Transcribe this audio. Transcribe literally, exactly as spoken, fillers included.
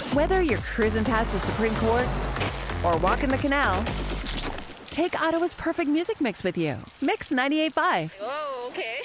Whether you're cruising past the Supreme Court or walking the canal, take Ottawa's perfect music mix with you. Mix ninety-eight point five. Oh, okay.